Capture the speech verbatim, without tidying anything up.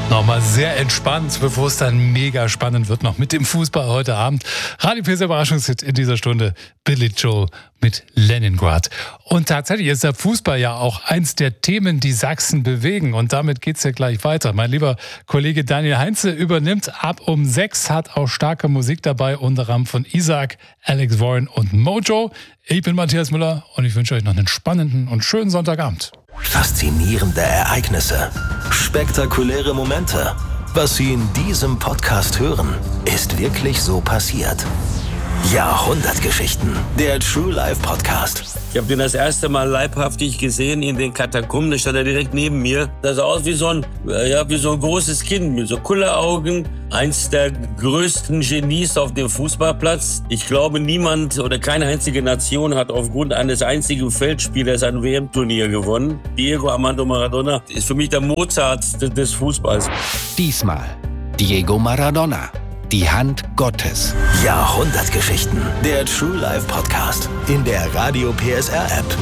Nochmal sehr entspannt, bevor es dann mega spannend wird, noch mit dem Fußball heute Abend. Radio P S Überraschungshit in dieser Stunde, Billy Joel mit Leningrad. Und tatsächlich ist der Fußball ja auch eins der Themen, die Sachsen bewegen. Und damit geht's ja gleich weiter. Mein lieber Kollege Daniel Heinze übernimmt ab um sechs, hat auch starke Musik dabei, unter anderem von Isaac, Alex Warren und Mojo. Ich bin Matthias Müller und ich wünsche euch noch einen spannenden und schönen Sonntagabend. Faszinierende Ereignisse, spektakuläre Momente. Was Sie in diesem Podcast hören, ist wirklich so passiert. Jahrhundertgeschichten, der True Life Podcast. Ich habe den das erste Mal leibhaftig gesehen in den Katakomben. Da stand er direkt neben mir. Das sah aus wie so ein, ja, wie so ein großes Kind mit so Kulleraugen. Eins der größten Genies auf dem Fußballplatz. Ich glaube, niemand oder keine einzige Nation hat aufgrund eines einzigen Feldspielers ein W M-Turnier gewonnen. Diego Armando Maradona ist für mich der Mozart des Fußballs. Diesmal Diego Maradona. Die Hand Gottes. Jahrhundertgeschichten, der True Life Podcast in der Radio P S R App.